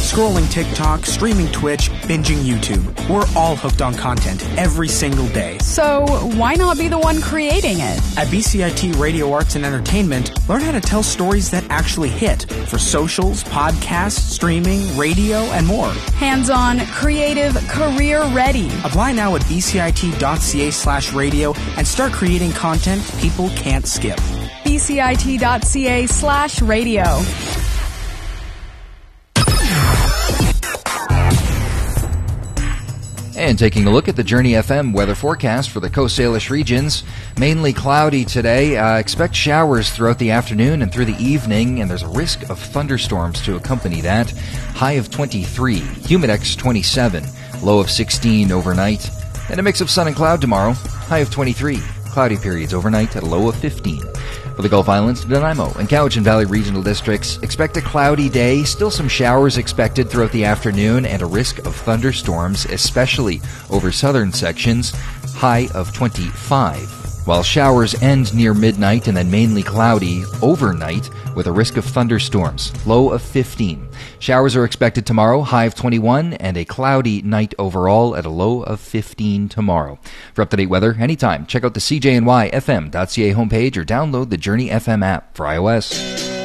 Scrolling TikTok, streaming Twitch, binging YouTube. We're all hooked on content every single day. So why not be the one creating it? At BCIT Radio Arts and Entertainment, learn how to tell stories that actually hit for socials, podcasts, streaming, radio, and more. Hands-on, creative, career-ready. Apply now at bcit.ca/radio and start creating content people can't skip. bcit.ca/radio. And taking a look at the Journey FM weather forecast for the Coast Salish regions, mainly cloudy today. Expect showers throughout the afternoon and through the evening, and there's a risk of thunderstorms to accompany that. High of 23, humidex 27, low of 16 overnight, and a mix of sun and cloud tomorrow. High of 23, cloudy periods overnight at a low of 15. For the Gulf Islands, Nanaimo, and Cowichan Valley regional districts, expect a cloudy day. Still some showers expected throughout the afternoon and a risk of thunderstorms, especially over southern sections. High of 25. While showers end near midnight and then mainly cloudy overnight with a risk of thunderstorms. Low of 15. Showers are expected tomorrow, high of 21, and a cloudy night overall at a low of 15 tomorrow. For up-to-date weather anytime, check out the CJNYFM.ca homepage or download the Journey FM app for iOS.